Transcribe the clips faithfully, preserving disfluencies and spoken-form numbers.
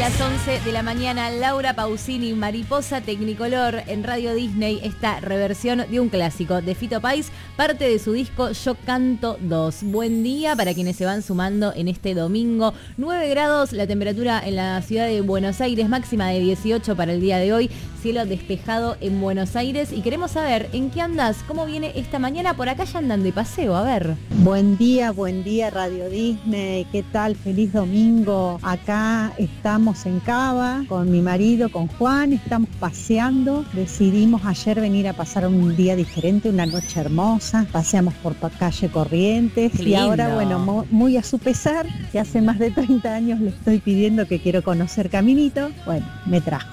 las once de la mañana, Laura Pausini, Mariposa Tecnicolor en Radio Disney, esta reversión de un clásico de Fito Páez, parte de su disco Yo Canto dos. Buen día para quienes se van sumando en este domingo. nueve grados la temperatura en la ciudad de Buenos Aires, máxima de dieciocho para el día de hoy. Cielo despejado en Buenos Aires y queremos saber en qué andas, cómo viene esta mañana. Por acá ya andan de paseo, a ver. Buen día, buen día Radio Disney, ¿qué tal? Feliz domingo. Acá estamos en Cava con mi marido, con Juan, estamos paseando. Decidimos ayer venir a pasar un día diferente, una noche hermosa. Paseamos por calle Corrientes y ahora, bueno, mo- muy a su pesar, que hace más de treinta años le estoy pidiendo que quiero conocer Caminito. Bueno, me trajo.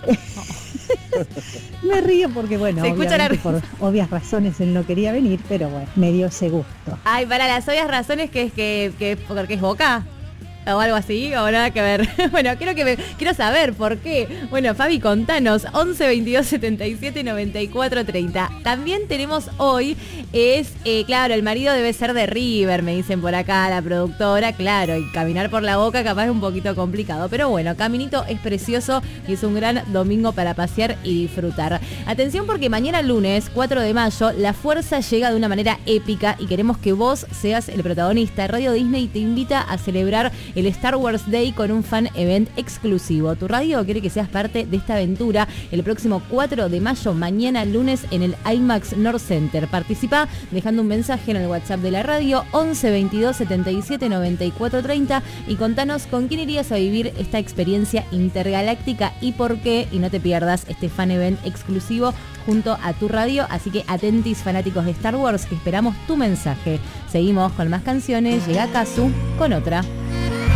Me río porque, bueno, obviamente la... por obvias razones él no quería venir, pero bueno, me dio ese gusto. Ay, para las obvias razones que es que, que porque es Boca o algo así, o nada que ver. Bueno, quiero que me, quiero saber por qué. Bueno, Fabi, contanos, once veintidós setenta y siete noventa y cuatro treinta. También tenemos hoy, es, eh, claro, el marido debe ser de River, me dicen por acá la productora, claro, y caminar por la Boca capaz es un poquito complicado, pero bueno, Caminito es precioso y es un gran domingo para pasear y disfrutar. Atención porque mañana lunes, cuatro de mayo, la fuerza llega de una manera épica y queremos que vos seas el protagonista. Radio Disney te invita a celebrar el Star Wars Day con un fan event exclusivo. Tu radio quiere que seas parte de esta aventura el próximo cuatro de mayo, mañana lunes, en el IMAX North Center. Participa dejando un mensaje en el WhatsApp de la radio once veintidós setenta y siete noventa y cuatro treinta y contanos con quién irías a vivir esta experiencia intergaláctica y por qué, y no te pierdas este fan event exclusivo junto a tu radio. Así que atentis, fanáticos de Star Wars, que esperamos tu mensaje. Seguimos con más canciones. Llega Kazu con otra.